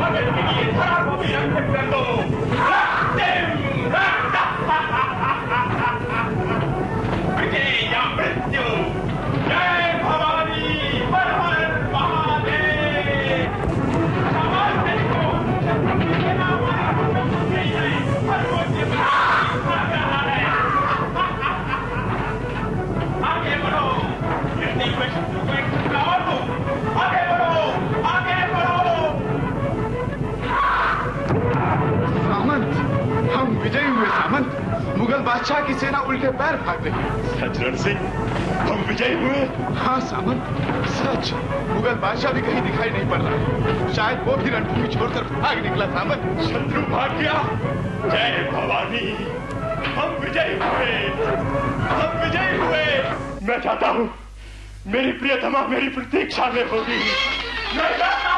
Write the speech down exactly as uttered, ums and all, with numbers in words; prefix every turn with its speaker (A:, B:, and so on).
A: बादशाह की सेना उल्टे पैर भाग रही है।
B: सच रण सिंह, हम विजयी हुए?
A: हाँ सामंत, सच। मुगल बादशाह भी कहीं दिखाई नहीं पड़ रहा। शायद वो भी रणभूमि छोड़कर भाग निकला सामंत।
B: शत्रु भाग गया। जय भवानी, हम विजयी हुए, हम विजयी हुए। मैं चाहता हूँ मेरी प्रियतमा मेरी प्रतीक्षा में होगी। मैं चाहता